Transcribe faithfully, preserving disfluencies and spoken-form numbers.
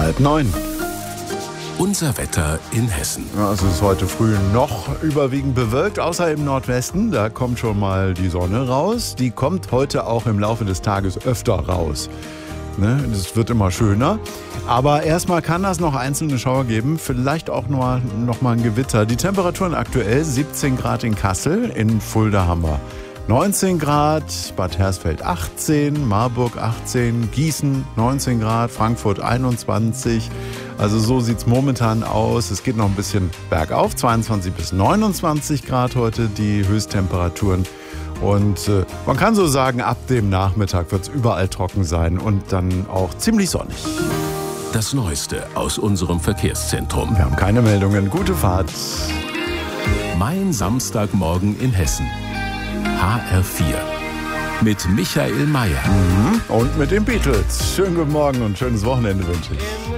Halb neun. Unser Wetter in Hessen. Ja, es ist heute früh noch überwiegend bewölkt, außer im Nordwesten. Da kommt schon mal die Sonne raus. Die kommt heute auch im Laufe des Tages öfter raus. Ne? Das wird immer schöner. Aber erstmal kann das noch einzelne Schauer geben, vielleicht auch nur noch mal ein Gewitter. Die Temperaturen aktuell siebzehn Grad in Kassel, in Fulda haben wir neunzehn Grad, Bad Hersfeld achtzehn, Marburg achtzehn, Gießen neunzehn Grad, Frankfurt einundzwanzig. Also so sieht es momentan aus. Es geht noch ein bisschen bergauf, zweiundzwanzig bis neunundzwanzig Grad heute die Höchsttemperaturen. Und äh, man kann so sagen, ab dem Nachmittag wird es überall trocken sein und dann auch ziemlich sonnig. Das Neueste aus unserem Verkehrszentrum. Wir haben keine Meldungen. Gute Fahrt. Mein Samstagmorgen in Hessen. H R vier. Mit Michael Mayer. Mhm. Und mit den Beatles. Schönen guten Morgen und schönes Wochenende wünsche ich.